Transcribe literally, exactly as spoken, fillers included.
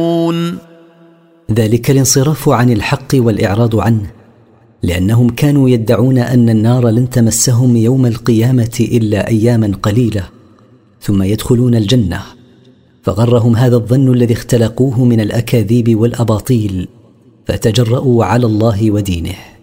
ذلك الانصراف عن الحق والإعراض عنه، لأنهم كانوا يدعون أن النار لن تمسهم يوم القيامة إلا أياما قليلة ثم يدخلون الجنة، فغرهم هذا الظن الذي اختلقوه من الأكاذيب والأباطيل، فتجرؤوا على الله ودينه.